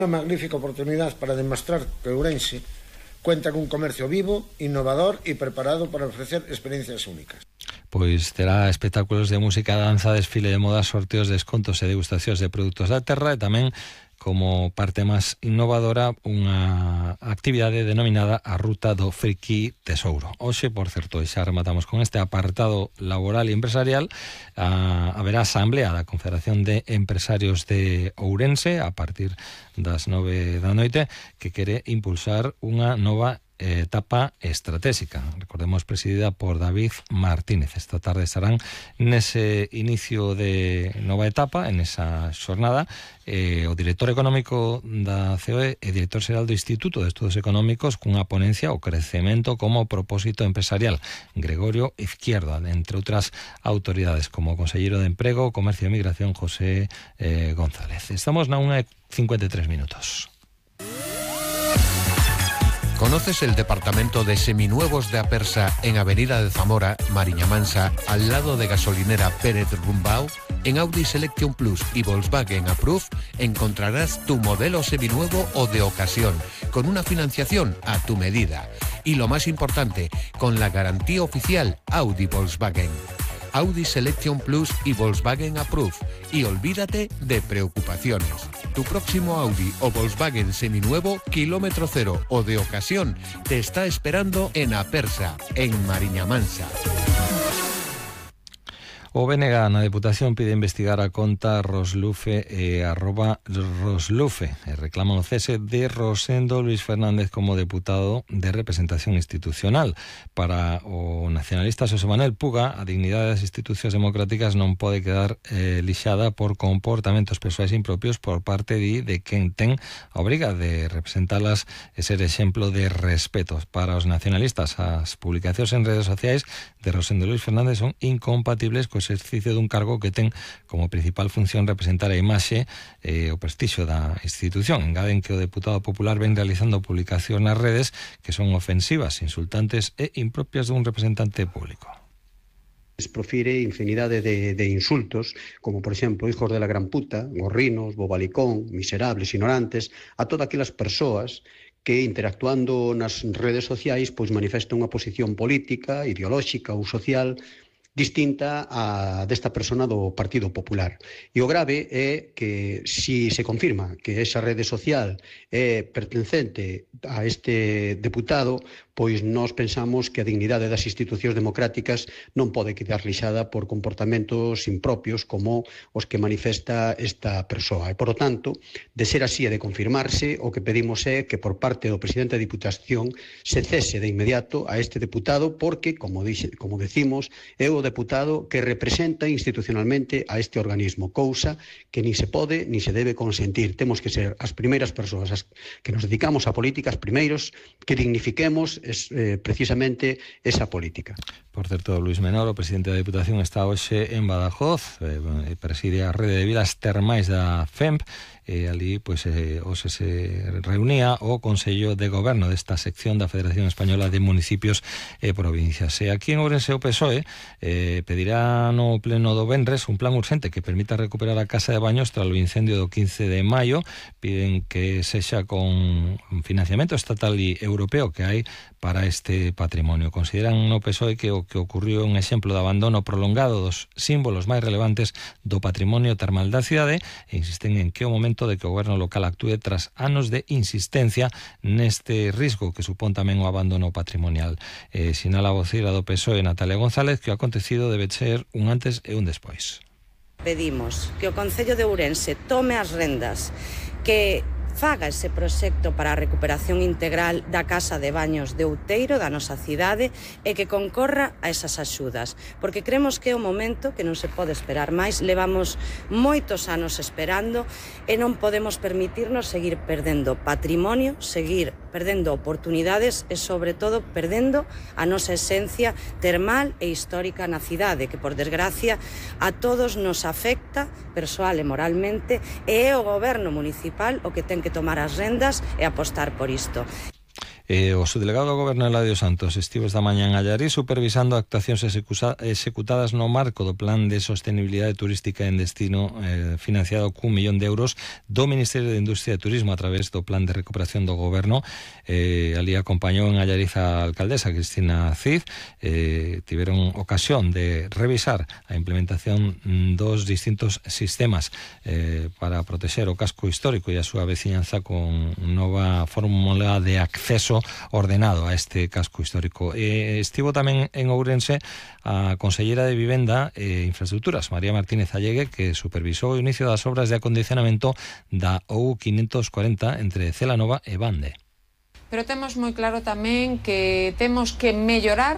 Una magnífica oportunidad para demostrar que Ourense cuenta cun comercio vivo, innovador e preparado para ofrecer experiencias únicas. Pois terá espectáculos de música, danza, desfile de moda, sorteos, descontos e degustacións de produtos da terra e tamén, como parte máis innovadora, unha actividade denominada a Ruta do Friki Tesouro. Hoxe, por certo, xa rematamos con este apartado laboral e empresarial, haberá asamblea da Confederación de Empresarios de Ourense a partir das 9 da noite, que quere impulsar unha nova etapa estratégica, recordemos, presidida por David Martínez. Esta tarde estarán nese inicio de nova etapa, en esa xornada, o director económico da COE e director xeral do Instituto de Estudos Económicos, cunha ponencia o crecemento como propósito empresarial, Gregorio Izquierdo, entre outras autoridades como o conselleiro de Emprego, Comercio e Migración, José González. Estamos na 1:53 minutos. ¿Conoces el departamento de seminuevos de Apersa en Avenida de Zamora, Mariña Mansa, al lado de gasolinera Pérez Rumbao? En Audi Selection Plus y Volkswagen Approve encontrarás tu modelo seminuevo o de ocasión, con una financiación a tu medida. Y lo más importante, con la garantía oficial Audi Volkswagen. Audi Selection Plus y Volkswagen Approve. Y olvídate de preocupaciones. Tu próximo Audi o Volkswagen seminuevo, kilómetro cero o de ocasión, te está esperando en Apersa, en Mariña Mansa. O BNG na Deputación pide investigar a conta Roslufe e @Roslufe e reclaman o cese de Rosendo Luis Fernández como deputado de representación institucional. Para o nacionalista Xosé Manuel Puga, a dignidade das institucións democráticas non pode quedar lixada por comportamentos persoais impropios por parte de quen ten a obriga de representalas e ser exemplo de respeto. Para os nacionalistas, as publicacións en redes sociais de Rosendo Luis Fernández son incompatibles co exercicio dun cargo que ten como principal función representar a imaxe e o prestixio da institución. Engaden que o deputado popular ven realizando publicacións nas redes que son ofensivas, insultantes e impropias dun representante público. Profire infinidade de insultos, como por exemplo hijos de la gran puta, gorrinos, bobalicón, miserables, ignorantes, a todas aquelas persoas que interactuando nas redes sociais pois manifestan unha posición política, ideolóxica ou social distinta a desta persona do Partido Popular. E o grave é que si se confirma que esa rede social é pertencente a este deputado, pois nós pensamos que a dignidade das institucións democráticas non pode quedar lixada por comportamentos impropios como os que manifesta esta persoa. E, por lo tanto, de ser así e de confirmarse, o que pedimos é que por parte do presidente da Diputación se cese de inmediato a este deputado porque, como decimos, é o deputado que representa institucionalmente a este organismo, cousa que nin se pode nin se debe consentir. Temos que ser as primeiras persoas que nos dedicamos á política, as primeiros que dignifiquemos precisamente esa política. Por certo, Luis Menor, o presidente da Diputación, está hoxe en Badajoz, preside a rede de vilas termais da FEMP, e ali hoxe se reunía o Consello de Goberno desta sección da Federación Española de Municipios e Provincias. E aquí en Ourense o PSOE pedirá no pleno do venres un plan urxente que permita recuperar a casa de baños tras o incendio do 15 de maio. Piden que sexa con financiamento estatal e europeo que hai para este patrimonio. Consideran no PSOE que o que ocurriu é un exemplo de abandono prolongado dos símbolos máis relevantes do patrimonio termal da cidade e insisten en que o momento de que o goberno local actúe tras anos de insistencia neste risco que supón tamén o abandono patrimonial. Sinala a voceira do PSOE, Natalia González, que o acontecido debe ser un antes e un despois. Pedimos que o Concello de Ourense tome as rendas, que faga ese proxecto para a recuperación integral da casa de baños de Outeiro, da nosa cidade, e que concorra a esas axudas, porque creemos que é o momento que non se pode esperar máis. Levamos moitos anos esperando e non podemos permitirnos seguir perdendo patrimonio, seguir perdendo oportunidades e, sobre todo, perdendo a nosa esencia termal e histórica na cidade, que, por desgracia, a todos nos afecta persoal e moralmente, e é o goberno municipal o que ten que tomar as rendas e apostar por isto. O subdelegado do Goberno Eladio Santos estivo esta mañá en Allariz supervisando actuacións executadas no marco do Plan de Sostenibilidade Turística en Destino financiado c'1 millón de euros do Ministerio de Industria e Turismo a través do Plan de Recuperación do Goberno. Ali acompañou en Allariz a alcaldesa Cristina Cid. Tiveron ocasión de revisar a implementación dos distintos sistemas para protexer o casco histórico e a súa veciñanza con nova fórmula de acceso ordenado a este casco histórico. Estivo tamén en Ourense a conselleira de Vivenda e Infraestructuras, María Martínez Allegue, que supervisou o inicio das obras de acondicionamento da OU 540 entre Celanova e Bande. Pero temos moi claro tamén que temos que mellorar